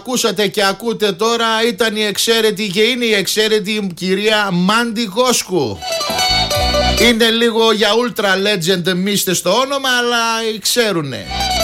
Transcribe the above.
Ακούσατε και ακούτε τώρα ήταν η εξαίρετη και είναι η εξαίρετη κυρία Μάντι Κόσκου. Είναι λίγο για ultra legend μίστε στο όνομα, αλλά ξέρουνε.